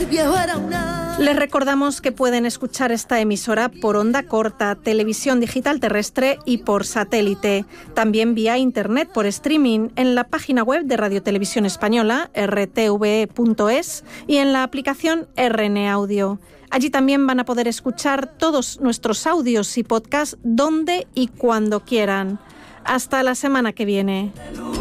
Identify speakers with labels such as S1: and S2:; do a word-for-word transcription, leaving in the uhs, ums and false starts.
S1: el viejo era una...
S2: Les recordamos que pueden escuchar esta emisora por onda corta, televisión digital terrestre y por satélite. También vía internet por streaming en la página web de Radio Televisión Española, r t v e punto es, y en la aplicación R N Audio. Allí también van a poder escuchar todos nuestros audios y podcasts donde y cuando quieran. Hasta la semana que viene.